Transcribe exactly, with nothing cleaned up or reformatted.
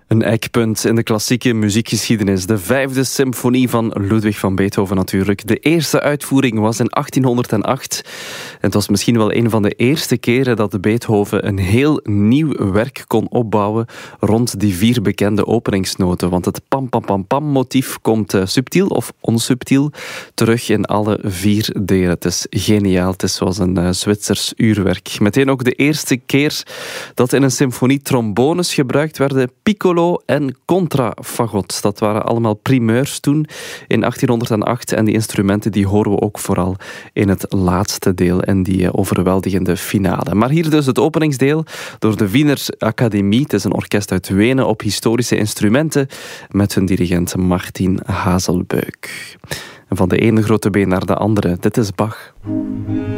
Een eikpunt in de klassieke muziekgeschiedenis. De vijfde symfonie van Ludwig van Beethoven natuurlijk. De eerste uitvoering was in achttienhonderdacht. En het was misschien wel een van de eerste keren dat Beethoven een heel nieuw werk kon opbouwen rond die vier bekende openingsnoten. Want het pam-pam-pam-pam-motief komt uh, subtiel of onsubtiel terug in alle vier delen. Het is geniaal. Het is zoals een uh, Zwitsers uurwerk. Meteen ook de eerste keer dat in een symfonie trombones gebruikt werden. Piccolo en contrafagot. Dat waren allemaal primeurs toen in achttienhonderdacht. En die instrumenten die horen we ook vooral in het laatste deel en die overweldigende finale. Maar hier dus het openingsdeel door de Wiener Academie. Het is een orkest uit Wenen op historische instrumenten met hun dirigent Martin Hazelbeuk. En van de ene grote been naar de andere. Dit is Bach.